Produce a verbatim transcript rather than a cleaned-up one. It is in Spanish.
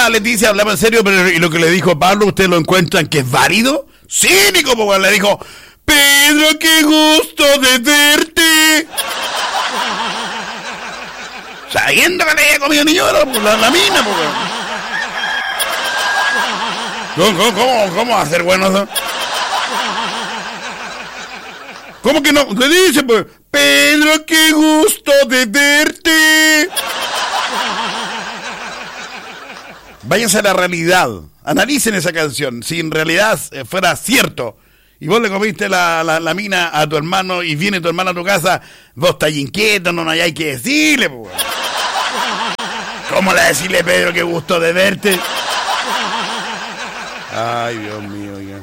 Leticia, hablamos en serio, pero ¿y lo que le dijo Pablo, ustedes lo encuentran que es válido? Cínico, pues le dijo, Pedro, qué gusto de verte. Sabiendo que le había comido niño, pues, la, la mina, pues. ¿Cómo, cómo, cómo, cómo va a ser bueno eso? ¿Cómo que no? ¿Qué dice, pues? Pedro, qué gusto de verte. Váyanse a la realidad. Analicen esa canción. Si en realidad fuera cierto y vos le comiste la, la, la mina a tu hermano y viene tu hermano a tu casa, vos estás inquieto, no, no hay que decirle, pues. ¿Cómo le decirle, Pedro, qué gusto de verte? Ay, Dios mío.